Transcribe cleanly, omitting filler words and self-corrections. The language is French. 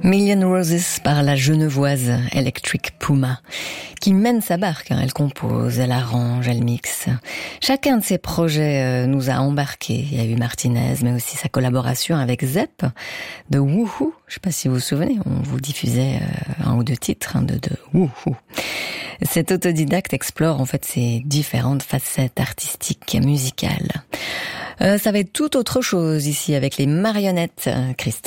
Million Roses par la genevoise Electric Puma, qui mène sa barque. Elle compose, elle arrange, elle mixe. Chacun de ses projets nous a embarqués. Il y a eu Martinez, mais aussi sa collaboration avec Zepp de Woohoo. Je ne sais pas si vous vous souvenez, on vous diffusait un ou deux titres de Woohoo. Cet autodidacte explore en fait ses différentes facettes artistiques, musicales. Ça va être tout autre chose ici avec les marionnettes, Christophe.